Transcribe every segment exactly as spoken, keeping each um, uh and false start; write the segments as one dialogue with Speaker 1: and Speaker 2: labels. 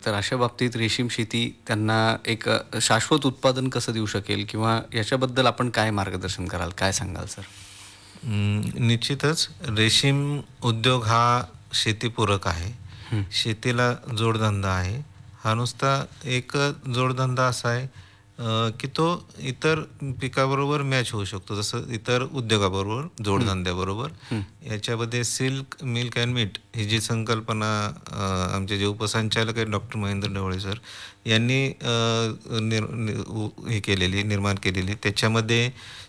Speaker 1: तर अशा बाबतीत रेशीम शेती त्यांना एक अ, शाश्वत उत्पादन कसं देऊ शकेल किंवा याच्याबद्दल आपण काय मार्गदर्शन कराल? काय सांगाल सर?
Speaker 2: अं, निश्चितच रेशीम उद्योग हा शेतीपूरक आहे.
Speaker 1: हं.
Speaker 2: शेतीला जोडधंदा आहे. हा नुसता एक जोडधंदा असा आहे अ, की तो इतर पिकाबरोबर मॅच होऊ शकतो. जसं इतर उद्योगाबरोबर,
Speaker 1: हं,
Speaker 2: जोडधंद्याबरोबर.
Speaker 1: हं.
Speaker 2: याच्यामध्ये सिल्क, मिल्क अँड मीट ही जी संकल्पना अ, आमचे जे उपसंचालक आहेत डॉक्टर महेंद्र ढवळे सर यांनी अ, निर नि उ हे केलेली, निर्माण केलेली. त्याच्यामध्ये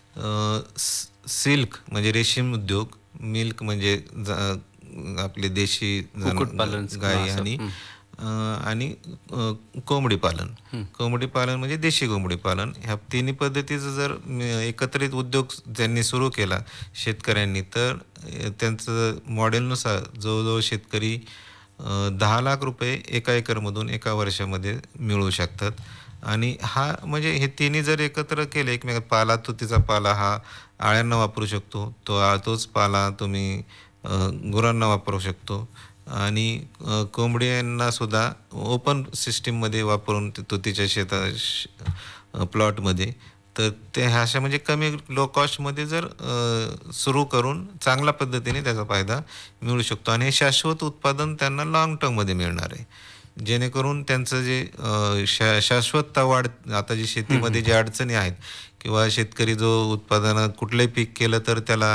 Speaker 2: अ, स सिल्क म्हणजे रेशीम उद्योग, मिल्क म्हणजे ज आपले देशी जन ग
Speaker 1: कुक्कुटपालन किंवा
Speaker 2: गाई
Speaker 1: असं.
Speaker 2: आणि
Speaker 1: हं,
Speaker 2: अ, आणि अ, कोंबडी पालन.
Speaker 1: हं.
Speaker 2: कोंबडी पालन म्हणजे देशी कोंबडी पालन. ह्या तिन्ही पद्धतीचं जर म एकत्रित उद्योग त्यांनी सुरू केला शेतकऱ्यांनी, तर अ, त्यांचं मॉडेलनुसार जवळ-जवळ शेतकरी अ, दहा लाख रुपये एका एकरमधून एका वर्षामध्ये मिळवू शकतात. आणि हा म्हणजे हे तिन्ही जर एकत्र केले एकमेकात पाला तुतीचा पाला हा अळ्यांना वापरू शकतो. तो आ तोच पाला तुम्ही अ, गुरांना वापरू शकतो. आणि अ, कोंबड्यांना सुद्धा ओपन सिस्टीममध्ये वापरून ते तुतीच्या शेता श अ, प्लॉटमध्ये तर ते ह्या अशा म्हणजे कमी लो कॉस्टमध्ये जर अ, सुरू करून चांगल्या पद्धतीने त्याचा फायदा मिळू शकतो आणि हे शाश्वत उत्पादन त्यांना लाँग टर्ममध्ये मिळणार आहे. जेणेकरून त्यांचं जे अ, शा शाश्वतता वाढ आता जी
Speaker 1: हं, हं.
Speaker 2: शेतीमध्ये ज्या अडचणी आहेत किंवा शेतकरी जो उत्पादनं कुठलंही पीक केलं तर त्याला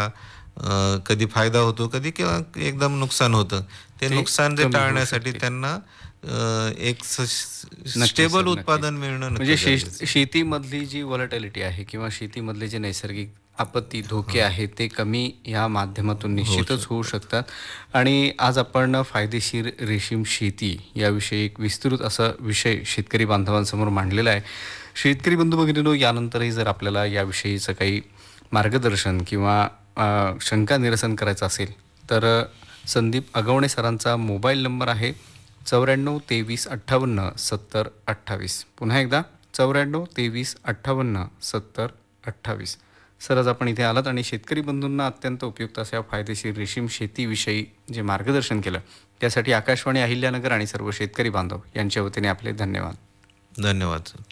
Speaker 2: अ, कधी फायदा होतो, कधी किंवा एकदम नुकसान होतं. ते
Speaker 1: ते
Speaker 2: नुकसान जे
Speaker 1: कमी होऊ
Speaker 2: टाळण्यासाठी
Speaker 1: शकतील.
Speaker 2: त्यांना अ, एक स
Speaker 1: नक्कीच
Speaker 2: स्टेबल
Speaker 1: सर, नक्कीच.
Speaker 2: उत्पादन मिळणं
Speaker 1: म्हणजे
Speaker 2: नक्की
Speaker 1: शे
Speaker 2: गरजेचं आहे.
Speaker 1: शेतीमधली जी व्हॉलॅटिलिटी आहे किंवा शेतीमधले जे नैसर्गिक आपत्ती, धोके
Speaker 2: हां.
Speaker 1: आहेत ते कमी या माध्यमातून
Speaker 2: होऊ
Speaker 1: निश्चितच होऊ
Speaker 2: शकतात.
Speaker 1: शकतात. आणि आज आपण फायदेशीर रेशीम शेती याविषयी एक विस्तृत असा विषय शेतकरी बांधवांसमोर मांडलेला आहे. शेतकरी बंधू भगिनींनो, यानंतरही जर आपल्याला याविषयीचं काही मार्गदर्शन किंवा अ, शंका निरसन करायचं असेल तर अ, संदीप अगवणे सरांचा मोबाईल नंबर आहे चौऱ्याण्णव तेवीस अठ्ठावन्न सत्तर अठ्ठावीस. पुन्हा एकदा चौऱ्याण्णव तेवीस अठ्ठावन्न सत्तर अठ्ठावीस. सर, आज आपण इथे आलात आणि शेतकरी बंधूंना अत्यंत उपयुक्त अशा फायदेशीर रेशीम शेतीविषयी जे मार्गदर्शन केलं त्यासाठी आकाशवाणी अहिल्यानगर आणि सर्व शेतकरी बांधव यांच्या वतीने आपले धन्यवाद.
Speaker 2: धन्यवाद सर.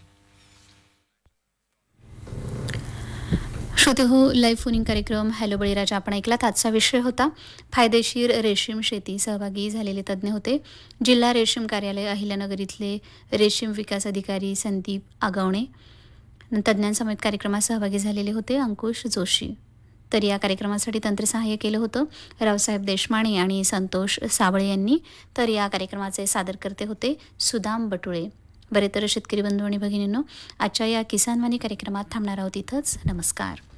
Speaker 3: श्रोते हो, लाईव्ह फोनिंग कार्यक्रम हॅलो बळीराजा आपण ऐकलात. आजचा विषय होता फायदेशीर रेशीम शेती. सहभागी झालेले तज्ज्ञ होते जिल्हा रेशीम कार्यालय अहिल्यानगर इथले रेशीम विकास अधिकारी संदीप आगवणे. तज्ज्ञांसमेत कार्यक्रमात सहभागी झालेले होते अंकुश जोशी. तर या कार्यक्रमासाठी तंत्रसहाय्य केलं होतं रावसाहेब देशमाणे आणि संतोष साबळे यांनी. तर या कार्यक्रमाचे सादरकर्ते होते सुदाम बटुळे. बरे, तर शेतकरी बंधू आणि भगिनींनो, आजच्या या किसानवाणी कार्यक्रमात थांबणार आहोत इथंच. नमस्कार.